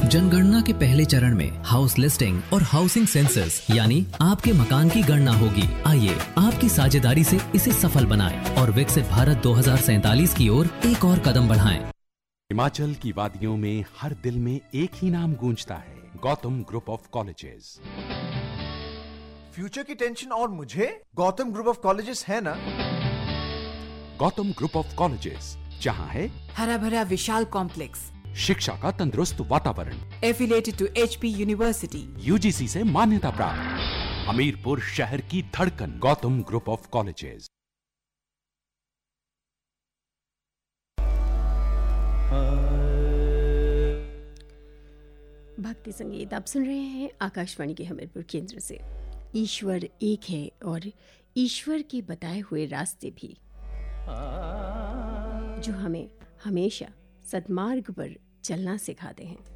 जनगणना के पहले चरण में हाउस लिस्टिंग और हाउसिंग सेंसस यानी आपके मकान की गणना होगी। आइए आपकी साझेदारी से इसे सफल बनाएं और विकसित भारत 2047 की ओर एक और कदम बढ़ाएं। हिमाचल की वादियों में हर दिल में एक ही नाम गूंजता है, Gautam group of colleges. Future की टेंशन और मुझे गौतम ग्रुप ऑफ कॉलेजेस है ना। गौतम ग्रुप ऑफ कॉलेजेस, जहां है हरा भरा विशाल कॉम्प्लेक्स, शिक्षा का तंदुरुस्त वातावरण, affiliated to HP university, UGC से मान्यता प्राप्त, हमीरपुर शहर की धड़कन, गौतम ग्रुप ऑफ कॉलेजेस। भक्ति संगीत आप सुन रहे हैं आकाशवाणी के हमीरपुर केंद्र से। ईश्वर एक है और ईश्वर के बताए हुए रास्ते भी, जो हमें हमेशा सद्मार्ग पर चलना सिखाते हैं।